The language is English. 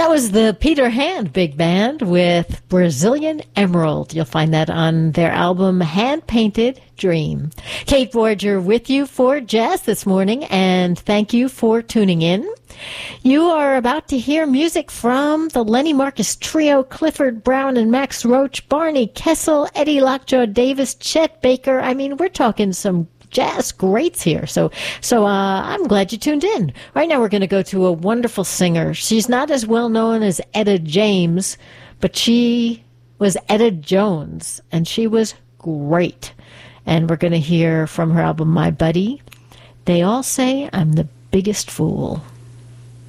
That was the Peter Hand Big Band with Brazilian Emerald. You'll find that on their album Hand Painted Dream. Kate Voyager with you for Jazz this morning, and thank you for tuning in. You are about to hear music from the Lenny Marcus Trio, Clifford Brown and Max Roach, Barney Kessel, Eddie Lockjaw Davis, Chet Baker. I mean, we're talking some jazz greats here. So I'm glad you tuned in. Right now we're going to go to a wonderful singer. She's not as well known as Etta James, but she was Etta Jones, and she was great. And we're going to hear from her album, My Buddy. They all say I'm the biggest fool.